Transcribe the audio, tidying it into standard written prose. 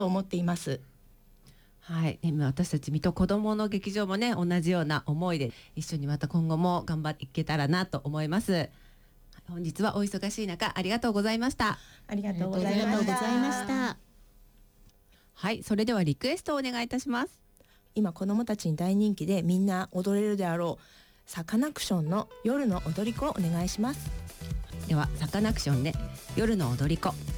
と思っています。 はい、今私たち水戸こどもの劇場もね、同じような思いで一緒にまた今後も頑張っていけたらなと思います。本日はお忙しい中ありがとうございました。 ありがとうございました。 はい、それではリクエストをお願いいたします。 今子どもたちに大人気でみんな踊れるであろうサカナクションの夜の踊り子をお願いします。 ではサカナクションで夜の踊り子。